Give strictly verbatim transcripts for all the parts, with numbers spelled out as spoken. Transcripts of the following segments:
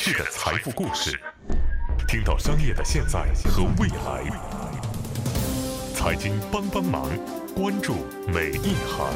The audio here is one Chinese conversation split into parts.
趣的财富故事，听到商业的现在和未来。财经帮帮忙，关注每一行。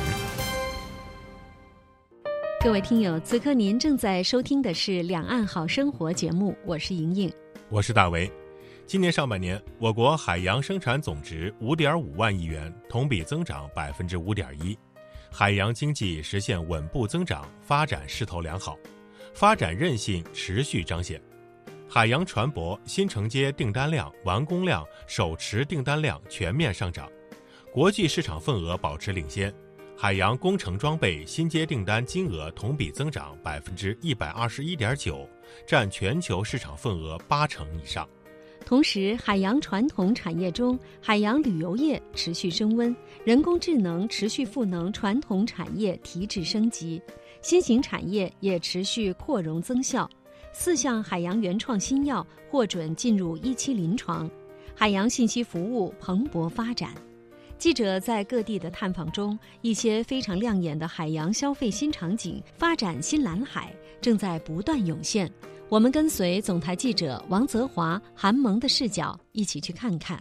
各位听友，此刻您正在收听的是《两岸好生活》节目，我是莹莹， 我是大为。今年上半年，我国海洋生产总值 五点五万亿元，同比增长 百分之五点一， 海洋经济实现稳步增长，发展势头良好，发展韧性持续彰显。海洋船舶新承接订单量、完工量、手持订单量全面上涨，国际市场份额保持领先，海洋工程装备新接订单金额同比增长 百分之一百二十一点九， 占全球市场份额八成以上。 同时，海洋传统产业中，海洋旅游业持续升温，人工智能持续赋能传统产业提质升级，新型产业也持续扩容增效。四项海洋原创新药获准进入一期临床，海洋信息服务蓬勃发展。记者在各地的探访中，一些非常亮眼的海洋消费新场景、发展新蓝海正在不断涌现。我们跟随总台记者王泽华、韩萌的视角，一起去看看。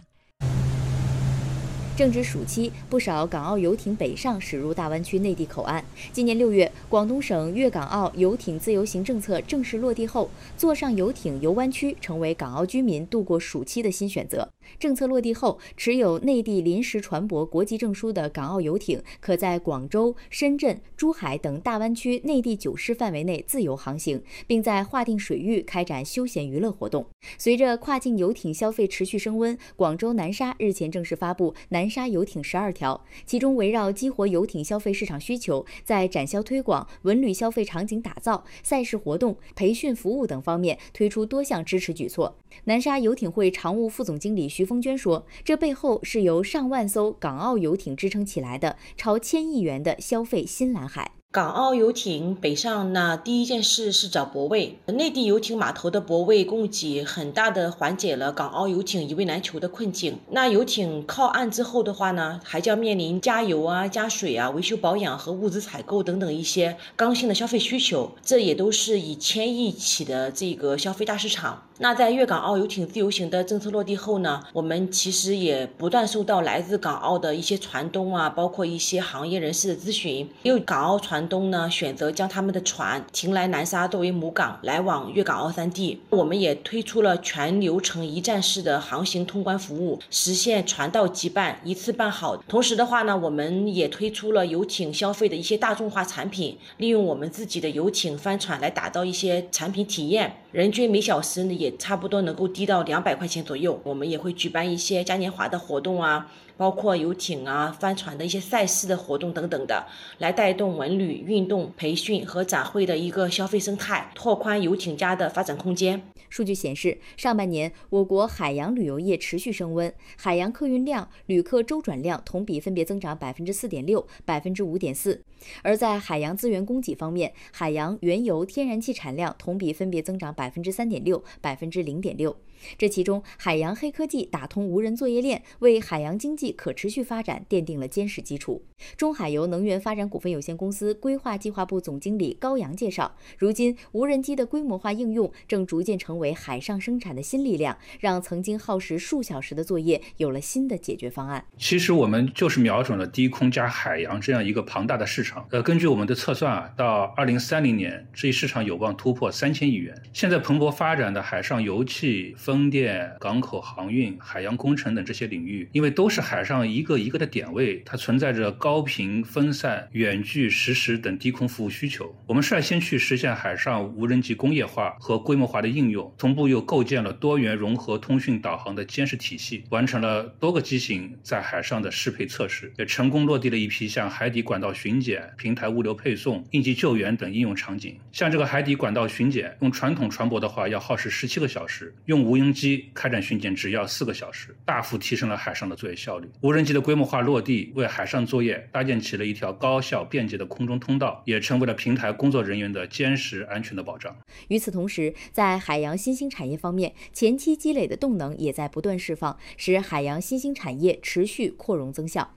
正值暑期，不少港澳游艇北上驶入大湾区内地口岸。今年六月，广东省粤港澳游艇自由行政策正式落地后，坐上游艇游湾区成为港澳居民度过暑期的新选择。政策落地后，持有内地临时船舶国籍证书的港澳游艇可在广州、深圳、珠海等大湾区内地九市范围内自由航行，并在划定水域开展休闲娱乐活动。随着跨境游艇消费持续升温，广州南沙日前正式发布南沙游艇十二条，其中围绕激活游艇消费市场需求，在展销推广、文旅消费场景打造、赛事活动、培训服务等方面推出多项支持举措。南沙游艇会常务副总经理徐凤娟说，这背后是由上万艘港澳游艇支撑起来的超千亿元的消费新蓝海。 港澳游艇北上呢，第一件事是找泊位。内地游艇码头的泊位供给很大的缓解了港澳游艇一位难求的困境。那游艇靠岸之后的话呢，还将面临加油啊、加水啊、维修保养和物资采购等等一些刚性的消费需求，这也都是以千亿起的这个消费大市场。那在粤港澳游艇自由行的政策落地后呢，我们其实也不断收到来自港澳的一些船东啊，包括一些行业人士的咨询。也有港澳船东呢选择将他们的船停来南沙作为母港，来往粤港澳三地。我们也推出了全流程一站式的航行通关服务，实现船到即办，一次办好。同时的话呢，我们也推出了游艇消费的一些大众化产品，利用我们自己的游艇帆船来打造一些产品体验，人均每小时呢也差不多能够低到两百块钱左右。我们也会举办一些嘉年华的活动啊，包括游艇啊、帆船的一些赛事的活动等等的，来带动文旅、运动、培训和展会的一个消费生态，拓宽游艇家的发展空间。 数据显示，上半年我国海洋旅游业持续升温，海洋客运量、旅客周转量同比分别增长 百分之四点六、百分之五点四。而在海洋资源供给方面，海洋原油、天然气产量同比分别增长 百分之三点六、百分之零点六。这其中，海洋黑科技打通无人作业链，为海洋经济可持续发展奠定了坚实基础。中海油能源发展股份有限公司规划计划部总经理高阳介绍，如今无人机的规模化应用正逐渐成为海上生产的新力量，让曾经耗时数小时的作业有了新的解决方案。 其实我们就是瞄准了低空加海洋这样一个庞大的市场。呃，根据我们的测算啊，到二零三零年，这一市场有望突破三千亿元。现在蓬勃发展的海上油气、风电、港口航运、海洋工程等这些领域，因为都是海上一个一个的点位，它存在着高频、分散、远距、实时等低空服务需求。我们率先去实现海上无人机工业化和规模化的应用，同步又构建了多元融合通讯导航的监视体系，完成了多个机型在海上的适配测试，也成功落地了一批像海底管道巡检、平台物流配送、应急救援等应用场景。像这个海底管道巡检，用传统船舶的话要耗时十七个小时，用无人机开展巡检只要四个小时，大幅提升了海上的作业效率。无人机的规模化落地，为海上作业搭建起了一条高效便捷的空中通道，也成为了平台工作人员的坚实安全的保障。 与此同时，在海洋新兴产业方面，前期积累的动能也在不断释放，使海洋新兴产业持续扩容增效。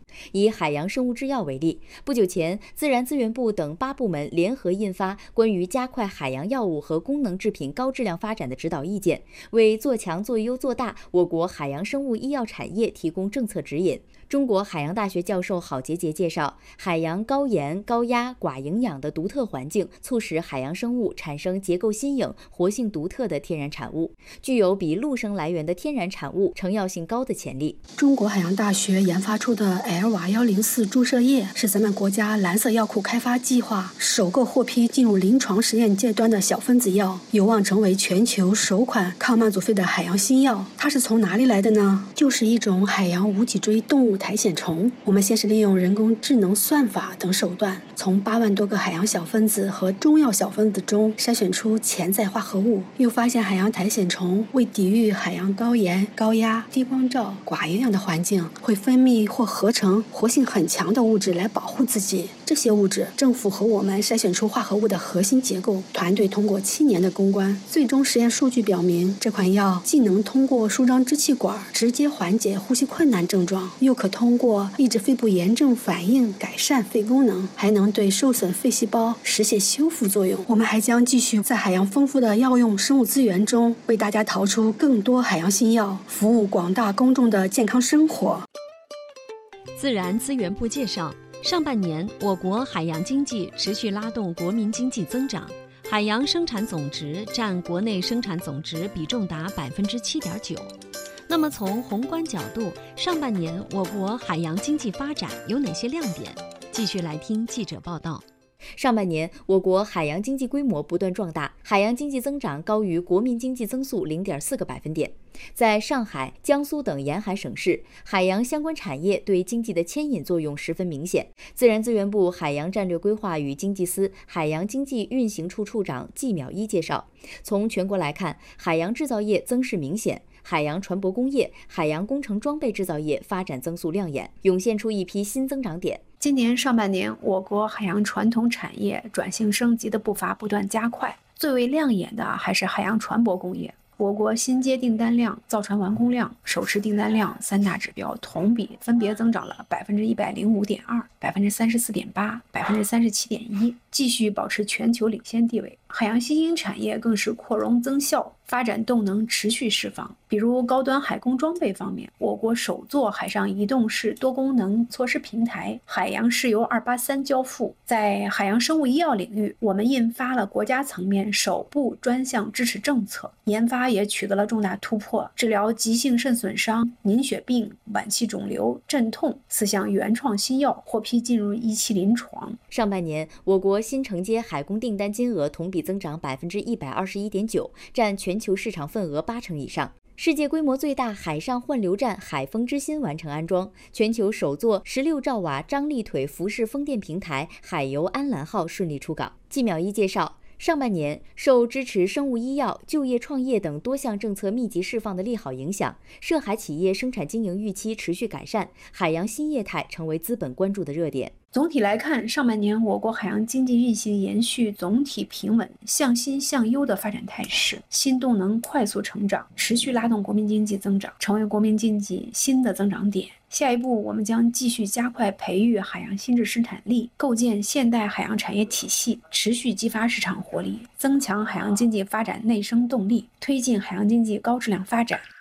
以海洋生物制药为例，不久前，自然资源部等八部门联合印发关于加快海洋药物和功能制品高质量发展的指导意见，为做强、做优、做大我国海洋生物医药产业提供政策指引。中国海洋大学教授郝杰杰介绍，海洋高盐、高压、寡营养的独特环境，促使海洋生物产生结构新颖、活性独特的天然产物，具有比陆生来源的天然产物成药性高的潜力。 中国海洋大学研发出的 L 瓦一零四注射液是咱们国家蓝色药库开发计划首个获批进入临床实验阶段的小分子药，有望成为全球首款抗慢阻肺的海洋新药。它是从哪里来的呢？就是一种海洋无脊椎动物苔藓虫。我们先是利用人工智能算法等手段，从八万多个海洋小分子和中药小分子中筛选出潜在化合物，又发现海洋苔藓虫为抵御海洋高盐、高压、低光照、寡营养的环境，会分泌或合成活性很强的物质来保护自己。这些物质正符合我们筛选出化合物的核心结构。团队通过七年的攻关，最终实验数据表明，这款药既能通过舒张支气管直接缓解呼吸困难症状，又可通过抑制肺部炎症反应改善肺功能，还能对受损肺细胞实现修复作用。我们还将继续在海洋丰富的药用生物资源中，为大家淘出更多海洋新药，服务广大公众的健康生活。 自然资源部介绍，上半年我国海洋经济持续拉动国民经济增长，海洋生产总值占国内生产总值比重达百分之七点九。那么从宏观角度，上半年我国海洋经济发展有哪些亮点？继续来听记者报道。 上半年，我国海洋经济规模不断壮大，海洋经济增长高于国民经济增速 零点四个百分点。在上海、江苏等沿海省市，海洋相关产业对经济的牵引作用十分明显。自然资源部海洋战略规划与经济司海洋经济运行处处长季淼一介绍，从全国来看，海洋制造业增势明显。海洋船舶工业、海洋工程装备制造业发展增速亮眼，涌现出一批新增长点。 今年上半年，我国海洋传统产业转型升级的步伐不断加快，最为亮眼的还是海洋船舶工业。我国新接订单量、造船完工量、手持订单量三大指标同比分别增长了百分之一百零五点二、百分之三十四点八、百分之三十七点一，继续保持全球领先地位。海洋新兴产业更是扩容增效，发展动能持续释放。比如高端海工装备方面，我国首座海上移动式多功能措施平台海洋石油二八三交付。在海洋生物医药领域，我们印发了国家层面首部专项支持政策，研发也取得了重大突破，治疗急性肾损伤、凝血病、晚期肿瘤、镇痛四项原创新药获批进入一期临床。 上半年，我国新承接海工订单金额同比增长百分之一百二十一点九，占全球市场份额八成以上。世界规模最大海上换流站海风之心完成安装，全球首座十六兆瓦张力腿浮式风电平台海游安澜号顺利出港。季淼一介绍，上半年受支持生物医药、就业创业等多项政策密集释放的利好影响，涉海企业生产经营预期持续改善，海洋新业态成为资本关注的热点。 总体来看，上半年我国海洋经济运行延续总体平稳、向新向优的发展态势，新动能快速成长，持续拉动国民经济增长，成为国民经济新的增长点。下一步，我们将继续加快培育海洋新质生产力，构建现代海洋产业体系，持续激发市场活力，增强海洋经济发展内生动力，推进海洋经济高质量发展。